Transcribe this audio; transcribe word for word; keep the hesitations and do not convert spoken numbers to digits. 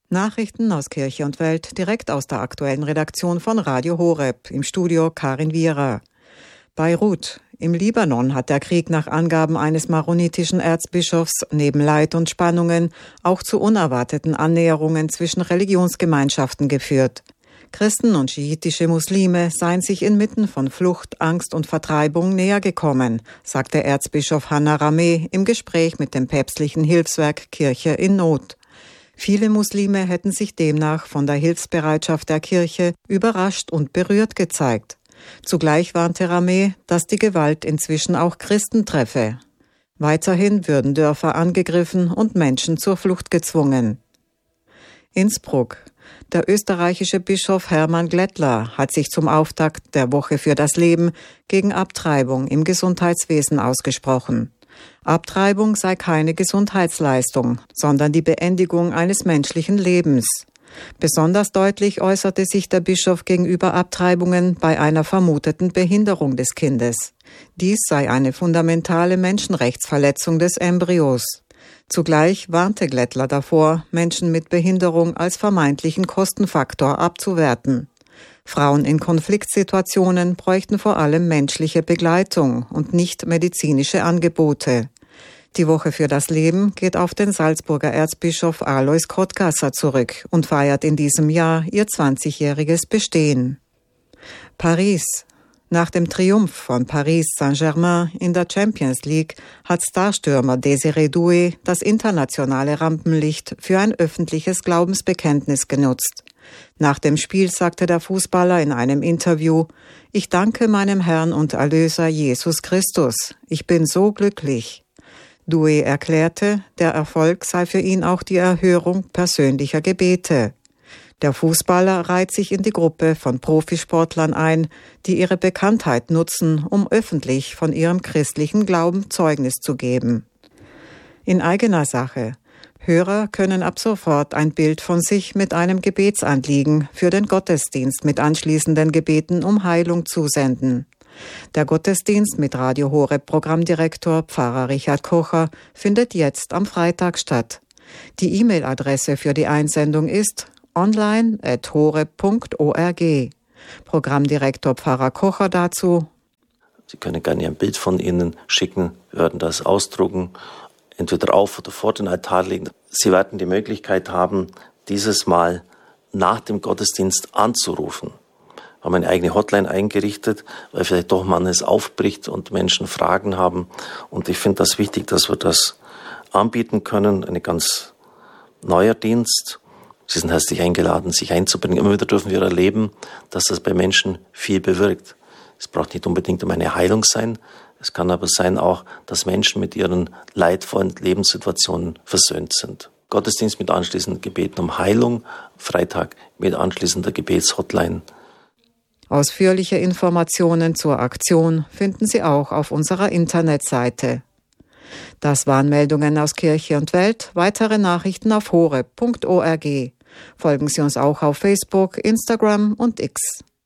Nachrichten aus Kirche und Welt direkt aus der aktuellen Redaktion von Radio Horeb, im Studio Karin Wierer. Beirut. Im Libanon hat der Krieg nach Angaben eines maronitischen Erzbischofs neben Leid und Spannungen auch zu unerwarteten Annäherungen zwischen Religionsgemeinschaften geführt. Christen und schiitische Muslime seien sich inmitten von Flucht, Angst und Vertreibung näher gekommen, sagte Erzbischof Hanna Rameh im Gespräch mit dem päpstlichen Hilfswerk Kirche in Not. Viele Muslime hätten sich demnach von der Hilfsbereitschaft der Kirche überrascht und berührt gezeigt. Zugleich warnte Rameh, dass die Gewalt inzwischen auch Christen treffe. Weiterhin würden Dörfer angegriffen und Menschen zur Flucht gezwungen. Innsbruck. Der österreichische Bischof Hermann Glättler hat sich zum Auftakt der Woche für das Leben gegen Abtreibung im Gesundheitswesen ausgesprochen. Abtreibung sei keine Gesundheitsleistung, sondern die Beendigung eines menschlichen Lebens. Besonders deutlich äußerte sich der Bischof gegenüber Abtreibungen bei einer vermuteten Behinderung des Kindes. Dies sei eine fundamentale Menschenrechtsverletzung des Embryos. Zugleich warnte Glättler davor, Menschen mit Behinderung als vermeintlichen Kostenfaktor abzuwerten. Frauen in Konfliktsituationen bräuchten vor allem menschliche Begleitung und nicht medizinische Angebote. Die Woche für das Leben geht auf den Salzburger Erzbischof Alois Kottgasser zurück und feiert in diesem Jahr ihr zwanzigjähriges Bestehen. Paris. Nach dem Triumph von Paris Saint-Germain in der Champions League hat Starstürmer Désiré Doué das internationale Rampenlicht für ein öffentliches Glaubensbekenntnis genutzt. Nach dem Spiel sagte der Fußballer in einem Interview: „Ich danke meinem Herrn und Erlöser Jesus Christus. Ich bin so glücklich." Doué erklärte, der Erfolg sei für ihn auch die Erhörung persönlicher Gebete. Der Fußballer reiht sich in die Gruppe von Profisportlern ein, die ihre Bekanntheit nutzen, um öffentlich von ihrem christlichen Glauben Zeugnis zu geben. In eigener Sache. Hörer können ab sofort ein Bild von sich mit einem Gebetsanliegen für den Gottesdienst mit anschließenden Gebeten um Heilung zusenden. Der Gottesdienst mit Radio Horeb Programmdirektor Pfarrer Richard Kocher findet jetzt am Freitag statt. Die E-Mail-Adresse für die Einsendung ist online at horeb punkt org. Programmdirektor Pfarrer Kocher dazu: Sie können gerne ein Bild von Ihnen schicken, wir werden das ausdrucken, entweder auf oder vor den Altar legen. Sie werden die Möglichkeit haben, dieses Mal nach dem Gottesdienst anzurufen. Wir haben eine eigene Hotline eingerichtet, weil vielleicht doch manches aufbricht und Menschen Fragen haben. Und ich finde das wichtig, dass wir das anbieten können. Ein ganz neuer Dienst. Sie sind herzlich eingeladen, sich einzubringen. Immer wieder dürfen wir erleben, dass das bei Menschen viel bewirkt. Es braucht nicht unbedingt um eine Heilung sein. Es kann aber sein auch, dass Menschen mit ihren leidvollen Lebenssituationen versöhnt sind. Gottesdienst mit anschließenden Gebeten um Heilung, Freitag mit anschließender Gebetshotline. Ausführliche Informationen zur Aktion finden Sie auch auf unserer Internetseite. Das waren Meldungen aus Kirche und Welt. Weitere Nachrichten auf horeb punkt org. Folgen Sie uns auch auf Facebook, Instagram und X.